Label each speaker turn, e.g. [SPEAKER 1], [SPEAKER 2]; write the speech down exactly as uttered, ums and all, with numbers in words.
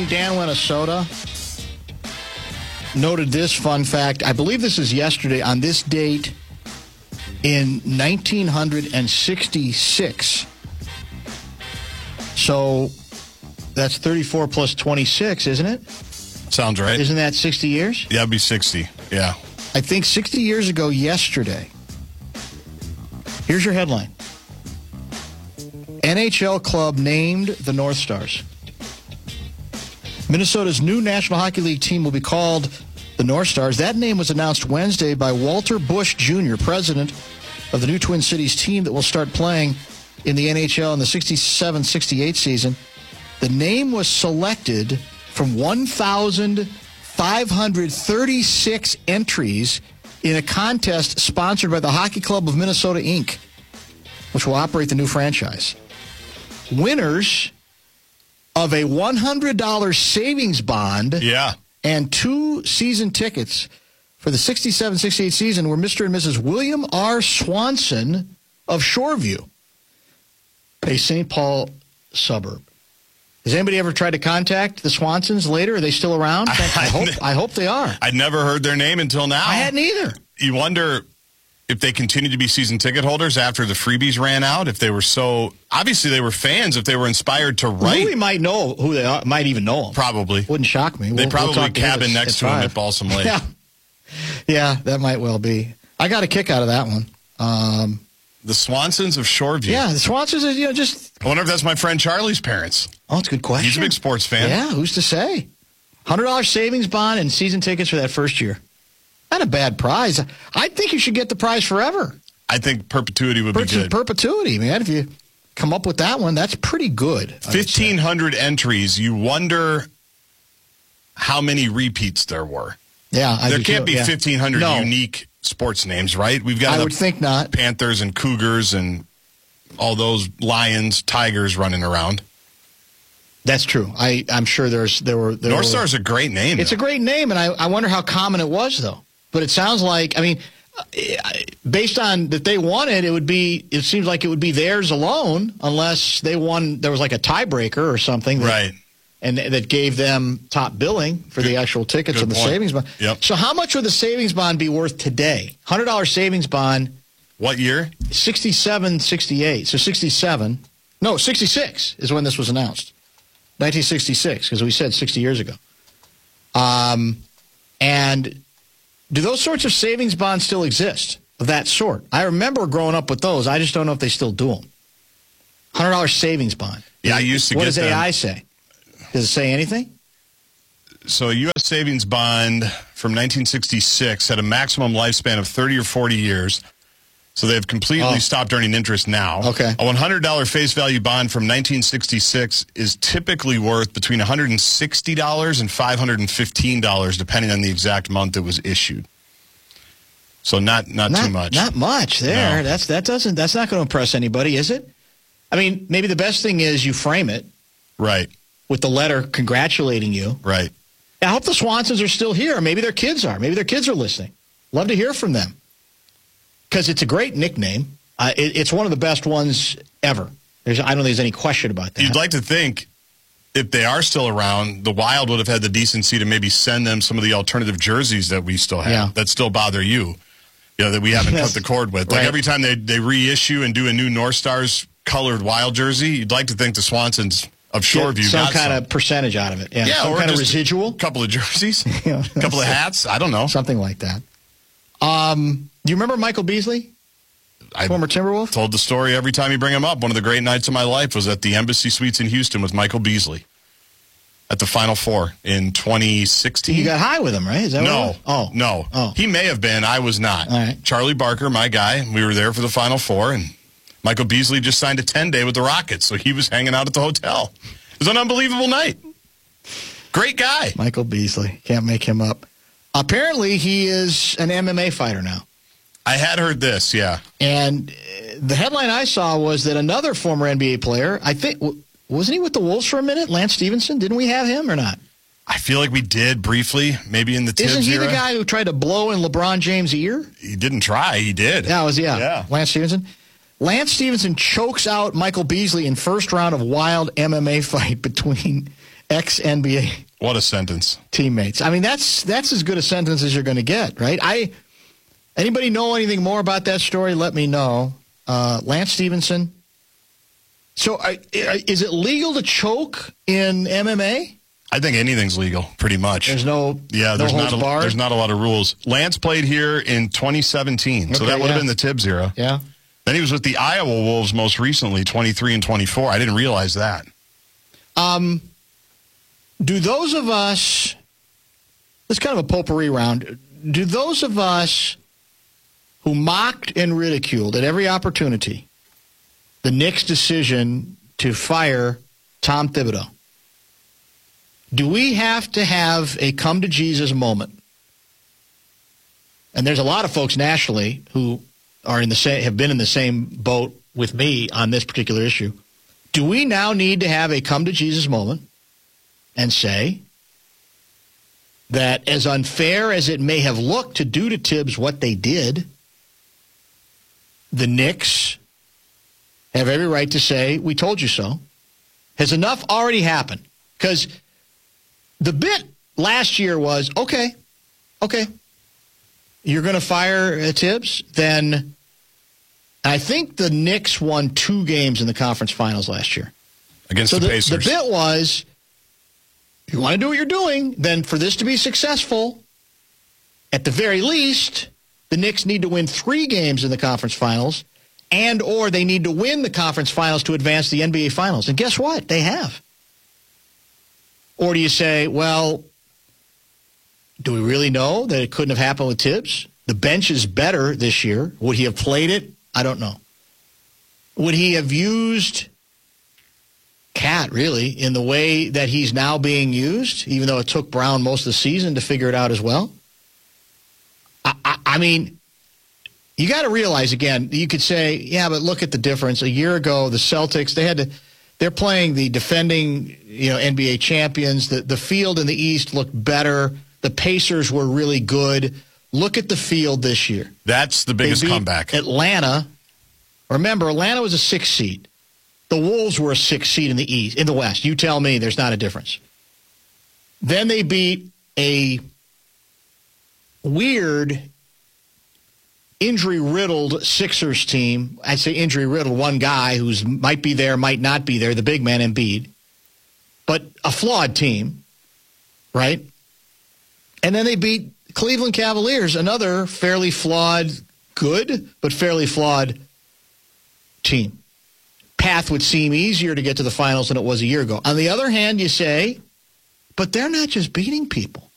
[SPEAKER 1] morning, Dan Minnesota noted this fun fact. I believe this is yesterday. On this date in nineteen sixty-six. So that's thirty-four plus twenty-six, isn't it?
[SPEAKER 2] Sounds right.
[SPEAKER 1] Isn't that sixty years?
[SPEAKER 2] Yeah, it'd be sixty. Yeah.
[SPEAKER 1] I think sixty years ago yesterday. Here's your headline. N H L club named the North Stars. Minnesota's new National Hockey League team will be called the North Stars. That name was announced Wednesday by Walter Bush Junior, president of the new Twin Cities team that will start playing in the N H L in the sixty-seven sixty-eight season. The name was selected from one thousand five hundred thirty-six entries in a contest sponsored by the Hockey Club of Minnesota, Incorporated, which will operate the new franchise. Winners of a one hundred dollars savings bond
[SPEAKER 2] yeah.
[SPEAKER 1] and two season tickets for the sixty-seven sixty-eight season were Mister and Missus William R. Swanson of Shoreview, a Saint Paul suburb. Has anybody ever tried to contact the Swansons later? Are they still around? I, I hope I hope they are.
[SPEAKER 2] I'd never heard their name until now.
[SPEAKER 1] I hadn't either.
[SPEAKER 2] You wonder if they continue to be season ticket holders after the freebies ran out, if they were so... Obviously, they were fans, if they were inspired to write.
[SPEAKER 1] We might know who they are, might even know them.
[SPEAKER 2] Probably.
[SPEAKER 1] Wouldn't shock me.
[SPEAKER 2] They
[SPEAKER 1] we'll,
[SPEAKER 2] probably
[SPEAKER 1] we'll
[SPEAKER 2] cabin next to him at Balsam Lake.
[SPEAKER 1] Yeah. yeah, that might well be. I got a kick out of that one. Um,
[SPEAKER 2] the Swansons of Shoreview.
[SPEAKER 1] Yeah, the Swansons, you know, just...
[SPEAKER 2] I wonder if that's my friend Charlie's parents.
[SPEAKER 1] Oh, it's a good question.
[SPEAKER 2] He's a big sports fan.
[SPEAKER 1] Yeah, who's to say? one hundred dollars savings bond and season tickets for that first year. Not a bad prize. I think you should get the prize forever.
[SPEAKER 2] I think perpetuity would
[SPEAKER 1] per-
[SPEAKER 2] be good.
[SPEAKER 1] Perpetuity, man. If you come up with that one, that's pretty good.
[SPEAKER 2] fifteen hundred entries. You wonder how many repeats there were.
[SPEAKER 1] Yeah. I
[SPEAKER 2] there
[SPEAKER 1] do
[SPEAKER 2] can't
[SPEAKER 1] too.
[SPEAKER 2] be
[SPEAKER 1] yeah.
[SPEAKER 2] fifteen hundred
[SPEAKER 1] no.
[SPEAKER 2] unique sports names, right? We've got
[SPEAKER 1] I
[SPEAKER 2] the
[SPEAKER 1] would think not.
[SPEAKER 2] Panthers and Cougars and all those Lions, Tigers running around.
[SPEAKER 1] That's true. I, I'm sure there's there were there
[SPEAKER 2] North
[SPEAKER 1] were,
[SPEAKER 2] Star's a great name.
[SPEAKER 1] It's
[SPEAKER 2] though.
[SPEAKER 1] a great name, and I, I wonder how common it was, though. But it sounds like, I mean, based on that they won it, it would be. It seems like it would be theirs alone, unless they won. There was like a tiebreaker or something, that,
[SPEAKER 2] right?
[SPEAKER 1] And that gave them top billing for
[SPEAKER 2] good,
[SPEAKER 1] the actual tickets
[SPEAKER 2] and
[SPEAKER 1] the
[SPEAKER 2] point.
[SPEAKER 1] savings bond.
[SPEAKER 2] Yep.
[SPEAKER 1] So how much would the savings bond be worth today? one hundred dollars savings bond.
[SPEAKER 2] What year?
[SPEAKER 1] sixty-seven sixty-eight. So sixty-seven. No, sixty-six is when this was announced. nineteen sixty-six, because we said sixty years ago. Um, and do those sorts of savings bonds still exist of that sort? I remember growing up with those. I just don't know if they still do them. one hundred dollars savings bond.
[SPEAKER 2] Yeah, I used to
[SPEAKER 1] what
[SPEAKER 2] get
[SPEAKER 1] does
[SPEAKER 2] them.
[SPEAKER 1] A I say? Does it say anything?
[SPEAKER 2] So a U S savings bond from nineteen sixty-six had a maximum lifespan of thirty or forty years. So they've completely
[SPEAKER 1] Oh.
[SPEAKER 2] stopped earning interest now.
[SPEAKER 1] Okay.
[SPEAKER 2] A one hundred dollars face value bond from nineteen sixty-six is typically worth between one hundred sixty dollars and five hundred fifteen dollars, depending on the exact month it was issued. So not not,
[SPEAKER 1] Not
[SPEAKER 2] too much.
[SPEAKER 1] Not much there.
[SPEAKER 2] No.
[SPEAKER 1] That's that doesn't that's not going to impress anybody, is it? I mean, maybe the best thing is you frame it
[SPEAKER 2] Right.
[SPEAKER 1] with the letter congratulating you.
[SPEAKER 2] Right.
[SPEAKER 1] I hope the Swansons are still here. Maybe their kids are. Maybe their kids are listening. Love to hear from them. Because it's a great nickname. Uh, it, it's one of the best ones ever. There's, I don't think there's any question about that.
[SPEAKER 2] You'd like to think if they are still around, the Wild would have had the decency to maybe send them some of the alternative jerseys that we still have
[SPEAKER 1] Yeah.
[SPEAKER 2] that still bother you, you know, that we haven't cut the cord with. Like
[SPEAKER 1] Right.
[SPEAKER 2] every time they, they reissue and do a new North Stars colored Wild jersey, you'd like to think the Swansons of Shoreview
[SPEAKER 1] Get some
[SPEAKER 2] got
[SPEAKER 1] kind
[SPEAKER 2] some.
[SPEAKER 1] of percentage out of it. Yeah,
[SPEAKER 2] Yeah,
[SPEAKER 1] some
[SPEAKER 2] or
[SPEAKER 1] kind of
[SPEAKER 2] just
[SPEAKER 1] residual.
[SPEAKER 2] A couple of jerseys,
[SPEAKER 1] You know,
[SPEAKER 2] a couple of hats. I don't know.
[SPEAKER 1] Something like that. Um, do you remember Michael Beasley?
[SPEAKER 2] I
[SPEAKER 1] Former Timberwolf?
[SPEAKER 2] told the story every time you bring him up. One of the great nights of my life was at the Embassy Suites in Houston with Michael Beasley at the Final Four in twenty sixteen.
[SPEAKER 1] You got high with him, right? Is that what it
[SPEAKER 2] No.
[SPEAKER 1] was? Oh.
[SPEAKER 2] No.
[SPEAKER 1] Oh.
[SPEAKER 2] He may have been. I was not.
[SPEAKER 1] All right.
[SPEAKER 2] Charlie Barker, my guy, we were there for the Final Four, and Michael Beasley just signed a ten-day with the Rockets, so he was hanging out at the hotel. It was an unbelievable night. Great guy.
[SPEAKER 1] Michael Beasley. Can't make him up. Apparently, he is an M M A fighter now.
[SPEAKER 2] I had heard this, yeah.
[SPEAKER 1] And uh, the headline I saw was that another former N B A player, I think, w- wasn't he with the Wolves for a minute? Lance Stevenson? Didn't we have him or not?
[SPEAKER 2] I feel like we did briefly, maybe in the Tibbs
[SPEAKER 1] Isn't he
[SPEAKER 2] era.
[SPEAKER 1] the guy who tried to blow in LeBron James' ear?
[SPEAKER 2] He didn't try. He did.
[SPEAKER 1] Yeah, it was, yeah.
[SPEAKER 2] Yeah.
[SPEAKER 1] Lance Stevenson. Lance Stevenson chokes out Michael Beasley in first round of wild M M A fight between ex-N B A
[SPEAKER 2] What a sentence.
[SPEAKER 1] teammates. I mean, that's that's as good a sentence as you're going to get, right? I Anybody know anything more about that story? Let me know. Uh, Lance Stevenson. So uh, is it legal to choke in M M A?
[SPEAKER 2] I think anything's legal, pretty much.
[SPEAKER 1] There's no
[SPEAKER 2] yeah.
[SPEAKER 1] no
[SPEAKER 2] There's not a,
[SPEAKER 1] barred?
[SPEAKER 2] there's not a lot of rules. Lance played here in twenty seventeen, so
[SPEAKER 1] Okay,
[SPEAKER 2] that would have
[SPEAKER 1] yeah.
[SPEAKER 2] been the Tibbs era.
[SPEAKER 1] Yeah.
[SPEAKER 2] Then he was with the Iowa Wolves most recently, twenty-three and twenty-four. I didn't realize that.
[SPEAKER 1] Um, do those of us? It's kind of a potpourri round. Do those of us who mocked and ridiculed at every opportunity the Knicks' decision to fire Tom Thibodeau, do we have to have a come-to-Jesus moment? And there's a lot of folks nationally who are in the same, have been in the same boat with me on this particular issue. Do we now need to have a come-to-Jesus moment and say that as unfair as it may have looked to do to Tibbs what they did, the Knicks have every right to say, we told you so? Has enough already happened? Because the bit last year was, okay, okay, you're going to fire uh, Tibbs? Then I think the Knicks won two games in the conference finals last year.
[SPEAKER 2] Against
[SPEAKER 1] so
[SPEAKER 2] the,
[SPEAKER 1] the
[SPEAKER 2] Pacers.
[SPEAKER 1] The bit was, if you want to do what you're doing, then for this to be successful, at the very least, the Knicks need to win three games in the conference finals, and or they need to win the conference finals to advance the N B A finals. And guess what? They have. Or do you say, well, do we really know that it couldn't have happened with Tibbs? The bench is better this year. Would he have played it? I don't know. Would he have used Cat, really, in the way that he's now being used, even though it took Brown most of the season to figure it out as well? I, I, I mean, you got to realize, again, you could say, yeah, but look at the difference. A year ago, the Celtics, they had to, they're playing the defending, you know, N B A champions. The, the field in the East looked better. The Pacers were really good. Look at the field this year.
[SPEAKER 2] That's the biggest
[SPEAKER 1] They beat
[SPEAKER 2] comeback.
[SPEAKER 1] Atlanta. Remember, Atlanta was a six seed. The Wolves were a six seed in the East, in the West. You tell me there's not a difference. Then they beat a weird, injury-riddled Sixers team. I say injury-riddled, one guy who's might be there, might not be there, the big man Embiid. But a flawed team, right? And then they beat Cleveland Cavaliers, another fairly flawed, good, but fairly flawed team. Path would seem easier to get to the finals than it was a year ago. On the other hand, you say, but they're not just beating people.